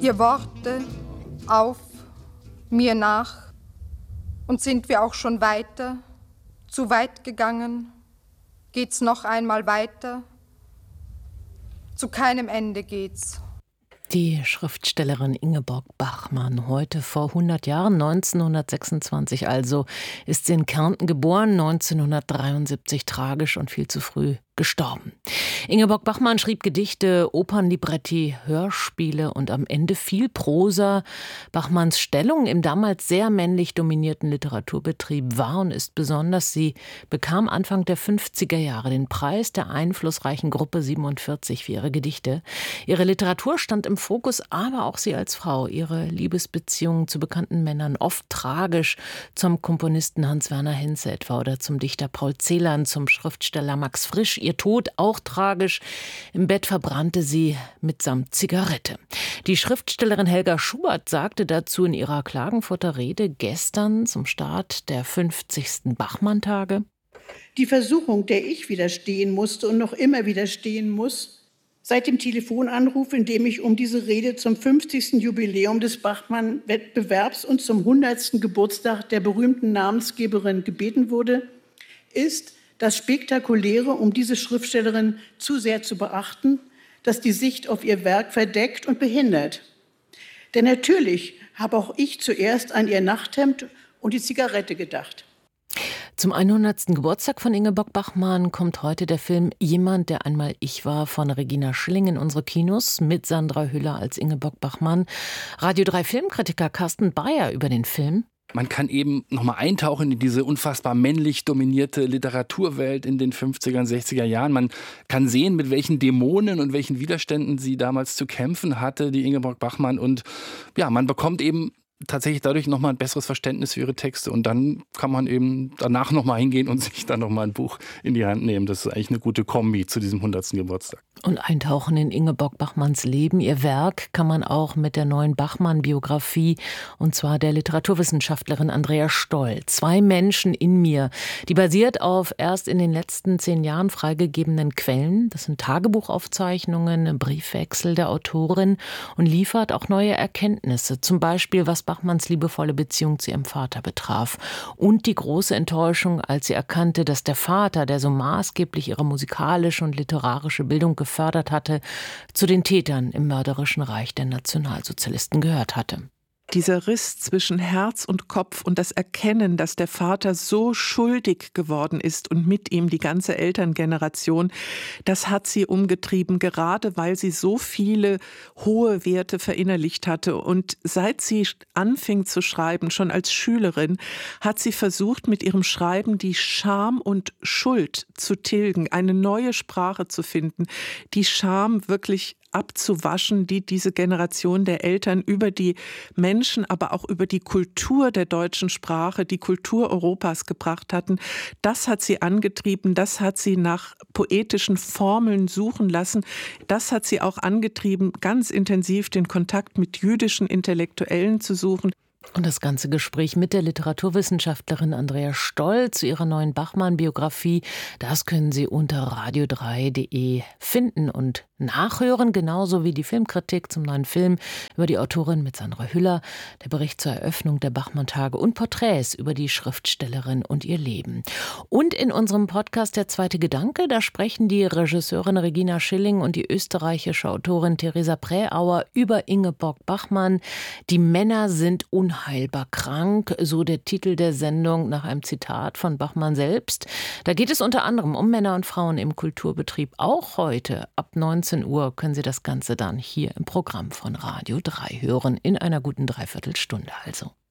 Ihr Worte auf, mir nach, und sind wir auch schon weiter, zu weit gegangen, geht's noch einmal weiter, zu keinem Ende geht's. Die Schriftstellerin Ingeborg Bachmann, heute vor 100 Jahren, 1926 also, ist sie in Kärnten geboren, 1973 tragisch und viel zu früh gestorben. Ingeborg Bachmann schrieb Gedichte, Opernlibretti, Hörspiele und am Ende viel Prosa. Bachmanns Stellung im damals sehr männlich dominierten Literaturbetrieb war und ist besonders. Sie bekam Anfang der 50er Jahre den Preis der einflussreichen Gruppe 47 für ihre Gedichte. Ihre Literatur stand im Fokus, aber auch sie als Frau. Ihre Liebesbeziehungen zu bekannten Männern, oft tragisch, zum Komponisten Hans-Werner Henze etwa oder zum Dichter Paul Celan, zum Schriftsteller Max Frisch. Ihr Tod auch tragisch. Im Bett verbrannte sie mitsamt Zigarette. Die Schriftstellerin Helga Schubert sagte dazu in ihrer Klagenfurter Rede gestern zum Start der 50. Bachmann-Tage: Die Versuchung, der ich widerstehen musste und noch immer widerstehen muss, seit dem Telefonanruf, in dem ich um diese Rede zum 50. Jubiläum des Bachmann-Wettbewerbs und zum 100. Geburtstag der berühmten Namensgeberin gebeten wurde, ist das Spektakuläre, um diese Schriftstellerin zu sehr zu beachten, das die Sicht auf ihr Werk verdeckt und behindert. Denn natürlich habe auch ich zuerst an ihr Nachthemd und die Zigarette gedacht. Zum 100. Geburtstag von Ingeborg Bachmann kommt heute der Film Jemand, der einmal ich war von Regina Schilling in unsere Kinos mit Sandra Hüller als Ingeborg Bachmann. Radio 3 Filmkritiker Carsten Bayer über den Film: Man kann eben nochmal eintauchen in diese unfassbar männlich dominierte Literaturwelt in den 50er und 60er Jahren. Man kann sehen, mit welchen Dämonen und welchen Widerständen sie damals zu kämpfen hatte, die Ingeborg Bachmann. Und ja, man bekommt eben tatsächlich dadurch nochmal ein besseres Verständnis für ihre Texte. Und dann kann man eben danach nochmal hingehen und sich dann nochmal ein Buch in die Hand nehmen. Das ist eigentlich eine gute Kombi zu diesem 100. Geburtstag. Und eintauchen in Ingeborg Bachmanns Leben. Ihr Werk kann man auch mit der neuen Bachmann-Biografie, und zwar der Literaturwissenschaftlerin Andrea Stoll, Zwei Menschen in mir, die basiert auf erst in den letzten 10 Jahren freigegebenen Quellen. Das sind Tagebuchaufzeichnungen, Briefwechsel der Autorin und liefert auch neue Erkenntnisse. Zum Beispiel, was Bachmanns liebevolle Beziehung zu ihrem Vater betraf. Und die große Enttäuschung, als sie erkannte, dass der Vater, der so maßgeblich ihre musikalische und literarische Bildung gefördert hatte, zu den Tätern im mörderischen Reich der Nationalsozialisten gehört hatte. Dieser Riss zwischen Herz und Kopf und das Erkennen, dass der Vater so schuldig geworden ist und mit ihm die ganze Elterngeneration, das hat sie umgetrieben, gerade weil sie so viele hohe Werte verinnerlicht hatte. Und seit sie anfing zu schreiben, schon als Schülerin, hat sie versucht, mit ihrem Schreiben die Scham und Schuld zu tilgen, eine neue Sprache zu finden, die Scham wirklich abzuwaschen, die diese Generation der Eltern über die Menschen, aber auch über die Kultur der deutschen Sprache, die Kultur Europas gebracht hatten. Das hat sie angetrieben, das hat sie nach poetischen Formeln suchen lassen. Das hat sie auch angetrieben, ganz intensiv den Kontakt mit jüdischen Intellektuellen zu suchen. Und das ganze Gespräch mit der Literaturwissenschaftlerin Andrea Stoll zu ihrer neuen Bachmann-Biografie, das können Sie unter radio3.de finden und nachhören, genauso wie die Filmkritik zum neuen Film über die Autorin mit Sandra Hüller, der Bericht zur Eröffnung der Bachmann-Tage und Porträts über die Schriftstellerin und ihr Leben. Und in unserem Podcast Der zweite Gedanke, da sprechen die Regisseurin Regina Schilling und die österreichische Autorin Theresa Präauer über Ingeborg Bachmann. Die Männer sind unheilbar krank, so der Titel der Sendung nach einem Zitat von Bachmann selbst. Da geht es unter anderem um Männer und Frauen im Kulturbetrieb. Auch heute ab 19 Uhr können Sie das Ganze dann hier im Programm von Radio 3 hören, in einer guten Dreiviertelstunde also.